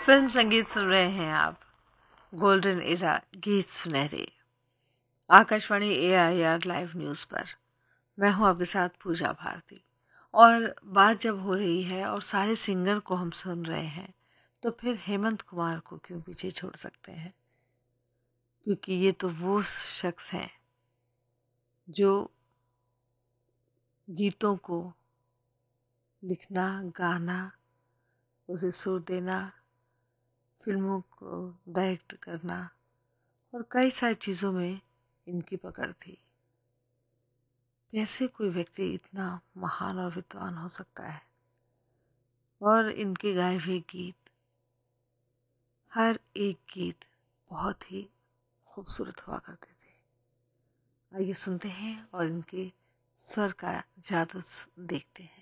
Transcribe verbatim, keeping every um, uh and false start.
Film संगीत सुन रहे हैं आप। गोल्डन एरा गीत सुनहरे, आकाशवाणी ए आई आर लाइव न्यूज़ पर। मैं हूं आपके साथ पूजा भारती। और बात जब हो रही है और सारे सिंगर को हम सुन रहे हैं, तो फिर हेमंत कुमार को क्यों पीछे छोड़ सकते हैं? क्योंकि ये तो वो शख्स हैं जो गीतों को लिखना, गाना, उसे सुर देना, फिल्मों को डायरेक्ट करना और कई सारी चीज़ों में इनकी पकड़ थी। कैसे कोई व्यक्ति इतना महान और विद्वान हो सकता है? और इनके गाए हुए गीत, हर एक गीत बहुत ही खूबसूरत हुआ करते थे। आइए सुनते हैं और इनके स्वर का जादू देखते हैं।